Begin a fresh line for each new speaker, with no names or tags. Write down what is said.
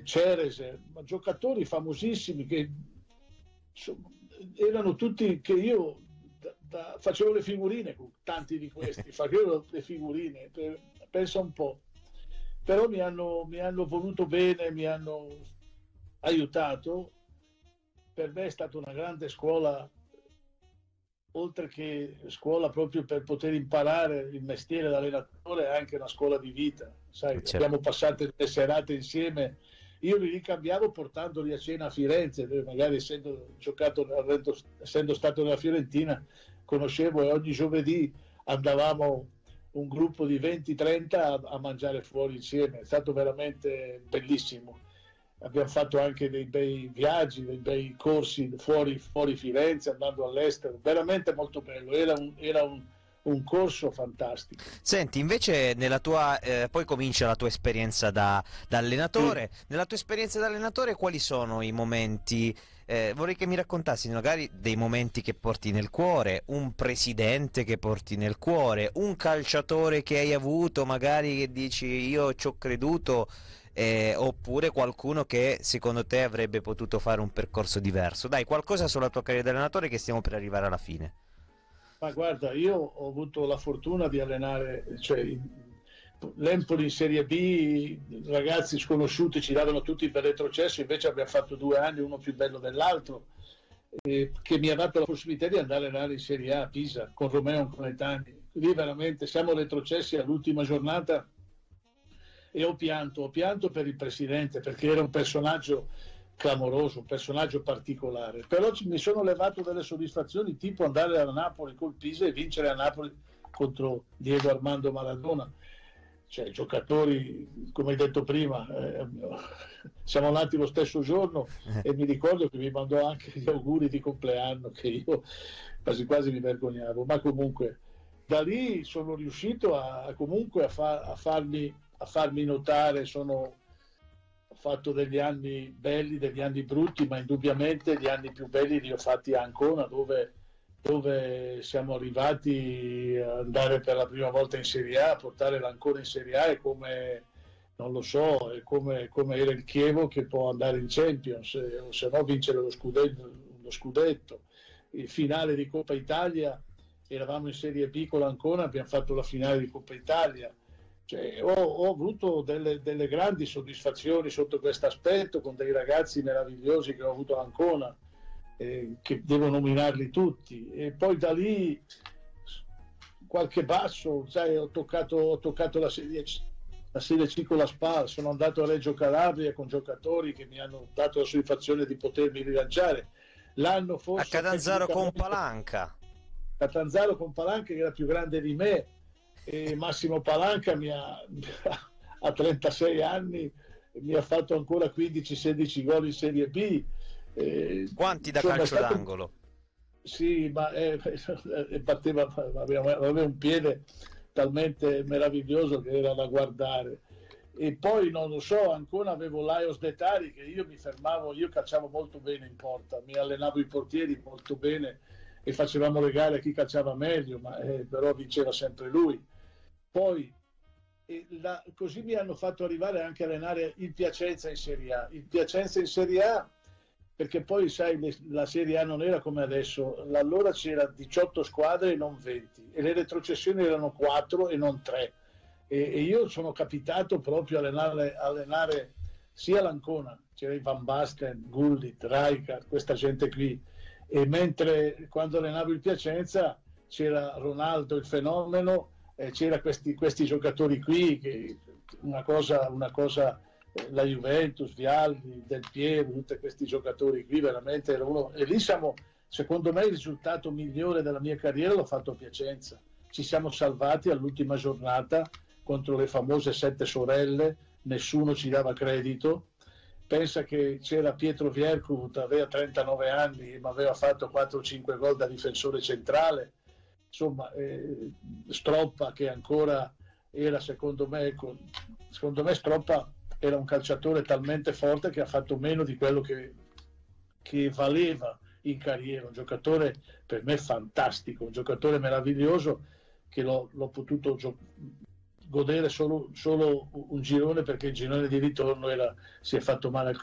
Ceres, ma giocatori famosissimi che insomma, erano tutti che io facevo le figurine con tanti di questi, facevo le figurine, pensa un po', però mi hanno voluto bene, mi hanno aiutato. Per me è stata una grande scuola, oltre che scuola proprio per poter imparare il mestiere da allenatore, è anche una scuola di vita. Sai,
Certo.
abbiamo passato le serate insieme, io li ricambiavo portandoli a cena a Firenze, dove magari essendo stato nella Fiorentina, conoscevo, e ogni giovedì andavamo un gruppo di 20-30 a mangiare fuori insieme. È stato veramente bellissimo. Abbiamo fatto anche dei bei viaggi, dei bei corsi fuori Firenze, andando all'estero, veramente molto bello, era un corso fantastico.
Senti, invece nella tua poi comincia la tua esperienza da allenatore.
Sì.
Nella tua esperienza da allenatore quali sono i momenti, vorrei che mi raccontassi magari dei momenti che porti nel cuore, un presidente che porti nel cuore, un calciatore che hai avuto magari che dici io ci ho creduto, oppure qualcuno che secondo te avrebbe potuto fare un percorso diverso. Dai, qualcosa sulla tua carriera da allenatore, che stiamo per arrivare alla fine.
Ma guarda, io ho avuto la fortuna di allenare, cioè, l'Empoli in Serie B, ragazzi sconosciuti ci davano tutti per retrocesso, invece abbiamo fatto 2 anni, uno più bello dell'altro, che mi ha dato la possibilità di andare a allenare in Serie A a Pisa con Romeo Conetani. Lì veramente siamo retrocessi all'ultima giornata e ho pianto per il presidente, perché era un personaggio clamoroso, un personaggio particolare, però mi sono levato delle soddisfazioni, tipo andare a Napoli col Pisa e vincere a Napoli contro Diego Armando Maradona, cioè giocatori, come hai detto prima, siamo nati lo stesso giorno, e mi ricordo che mi mandò anche gli auguri di compleanno, che io quasi quasi mi vergognavo, ma comunque da lì sono riuscito comunque a farmi notare. Ho fatto degli anni belli, degli anni brutti, ma indubbiamente gli anni più belli li ho fatti a Ancona, dove siamo arrivati ad andare per la prima volta in Serie A. Portare l'Ancona in Serie A è come, non lo so, è come era il Chievo che può andare in Champions, o se no vincere lo scudetto. Il finale di Coppa Italia, eravamo in Serie B con l'Ancona, abbiamo fatto la finale di Coppa Italia. Cioè, ho avuto delle grandi soddisfazioni sotto questo aspetto, con dei ragazzi meravigliosi che ho avuto a Ancona, che devo nominarli tutti, e poi da lì qualche basso, sai, ho toccato la Serie C con la SPAL, sono andato a Reggio Calabria con giocatori che mi hanno dato la soddisfazione di potermi rilanciare. L'anno
A
forse
Catanzaro con Palanca.
Catanzaro con Palanca, che era più grande di me, e Massimo Palanca a 36 anni mi ha fatto ancora 15-16 gol in Serie B.
Quanti da
Insomma,
calcio d'angolo?
Sì, ma aveva un piede talmente meraviglioso che era da guardare. E poi non lo so, ancora avevo Laios De Tari, che io mi fermavo, io calciavo molto bene in porta, mi allenavo i portieri molto bene e facevamo le gare a chi calciava meglio, ma però vinceva sempre lui. Poi così mi hanno fatto arrivare anche a allenare il Piacenza in Serie A. Il Piacenza in Serie A, perché poi sai, la Serie A non era come adesso, allora c'era 18 squadre e non 20, e le retrocessioni erano 4 e non 3. E io sono capitato proprio a allenare sia l'Ancona, c'era Van Basten, Gullit, Rijkaard, questa gente qui, e mentre quando allenavo il Piacenza c'era Ronaldo il fenomeno, c'era questi giocatori qui, che una cosa la Juventus, Vialli, Del Piero, tutti questi giocatori qui veramente era uno, e lì secondo me il risultato migliore della mia carriera l'ho fatto a Piacenza. Ci siamo salvati all'ultima giornata contro le famose 7 sorelle, nessuno ci dava credito. Pensa che c'era Pietro Vierkut, aveva 39 anni ma aveva fatto 4-5 gol da difensore centrale. Insomma, Stroppa, che ancora era, secondo me Stroppa era un calciatore talmente forte che ha fatto meno di quello che valeva in carriera, un giocatore per me fantastico, un giocatore meraviglioso, che l'ho potuto godere solo un girone, perché il girone di ritorno si è fatto male al